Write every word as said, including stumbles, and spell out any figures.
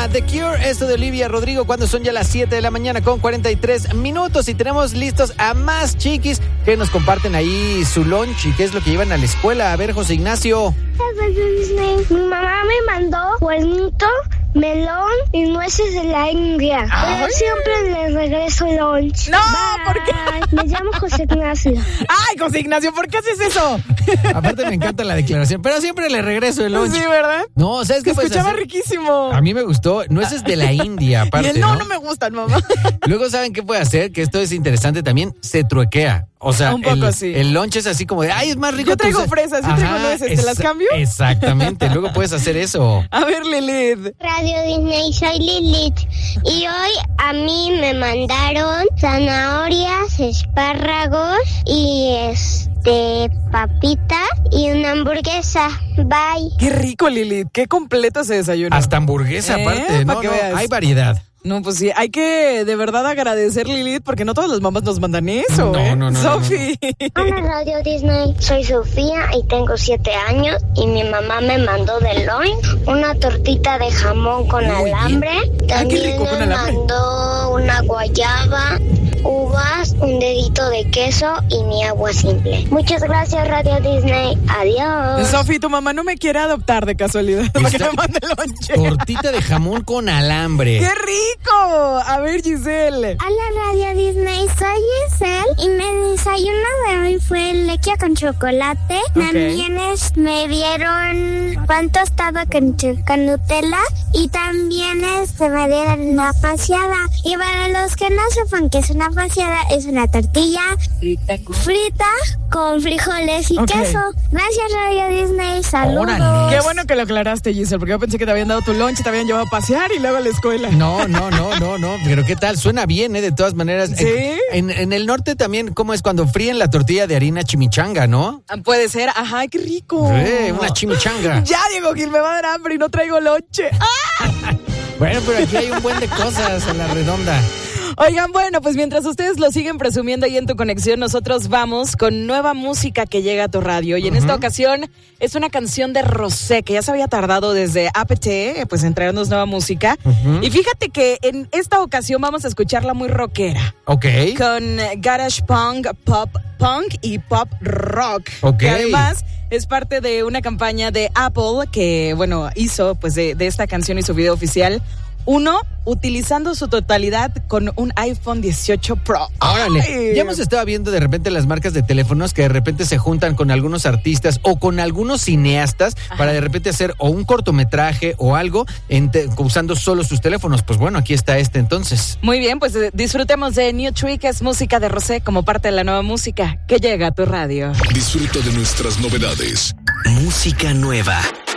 a The Cure, esto de Olivia Rodrigo, cuando son ya las siete de la mañana con cuarenta y tres minutos y tenemos listos a más chiquis que nos comparten ahí su lunch y qué es lo que llevan a la escuela. A ver, José Ignacio. Mi mamá me mandó cuernito, melón y nueces de la India. Ay. Pero siempre le regreso lunch. No, Bye. ¿por qué? Me llamo José Ignacio. Ay, José Ignacio, ¿por qué haces eso? Aparte me encanta la declaración, pero siempre le regreso el lunch. Sí, ¿verdad? No, ¿sabes qué Se puedes escuchaba hacer? riquísimo. A mí me gustó, nueces de la India, aparte, y él, no, ¿no? no me gustan, mamá. Luego, ¿saben qué puede hacer? Que esto es interesante también, se truequea. O sea, Un poco el, sí. el lunch es así como de, ay, es más rico. Yo traigo tu- fresas, yo traigo nueces, ¿te las exa- cambio? Exactamente, luego puedes hacer eso. A ver, Lilith. Radio Disney, soy Lilith. Y hoy a mí me mandaron zanahorias, espárragos y este papitas y una hamburguesa. Bye. Qué rico, Lilith. Qué completo ese desayuno. Hasta hamburguesa ¿Eh? aparte, Pa' no, que no, veas. hay variedad. No, pues sí, hay que de verdad agradecer, Lilith, porque no todas las mamás nos mandan eso, No, ¿eh? no, no, Sofi. Hola Radio Disney, soy Sofía y tengo siete años y mi mamá me mandó de lunch una tortita de jamón con Muy bien. alambre. Ah, qué También rico, con me alambre. mandó una guayaba, uvas, un dedito de queso y mi agua simple. Muchas gracias Radio Disney, adiós. Sofi, tu mamá no me quiere adoptar de casualidad para que Está- me mande lonche. Tortita de jamón con alambre. ¡Qué rico! A ver, Giselle. Hola Radio Disney, soy Giselle y mi desayuno de hoy fue leche con chocolate. También es- me dieron pan tostado con, ch- con Nutella y también este, me dieron una paseada. Y para los que no sepan que es una paseada, es una tortilla frita con frijoles y Ok. queso. Gracias Radio Disney, saludos. Órale. Qué bueno que lo aclaraste, Giselle, porque yo pensé que te habían dado tu lunch, te habían llevado a pasear y luego a la escuela. No, no, no, no, no, pero ¿qué tal? Suena bien, ¿eh? De todas maneras. ¿Sí? En, en el norte también, ¿cómo es cuando fríen la tortilla de harina chimichanga, no? Ah, puede ser, ajá, qué rico. Eh, una chimichanga. Ya, Diego Gil, me va a dar hambre y no traigo lonche. ¡Ah! Bueno, pero aquí hay un buen de cosas a la redonda. Oigan, bueno, pues mientras ustedes lo siguen presumiendo ahí en Tu Conexión, nosotros vamos con nueva música que llega a tu radio. Y en esta ocasión es una canción de Rosé, que ya se había tardado desde A P T, pues en traernos nueva música. Ujú. Y fíjate que en esta ocasión vamos a escucharla muy rockera. Ok. Con garage punk, pop punk y pop rock. Ok. Que además es parte de una campaña de Apple que, bueno, hizo pues de, de esta canción y su video oficial. Uno, utilizando su totalidad con un iPhone dieciocho Pro. Órale, ¡Ay! ya hemos estado viendo de repente las marcas de teléfonos que de repente se juntan con algunos artistas o con algunos cineastas Ajá. para de repente hacer o un cortometraje o algo en te- usando solo sus teléfonos. Pues bueno, aquí está este entonces. Muy bien, pues eh, disfrutemos de New Tree, que es música de Rosé, como parte de la nueva música que llega a tu radio. Disfruta de nuestras novedades. Música nueva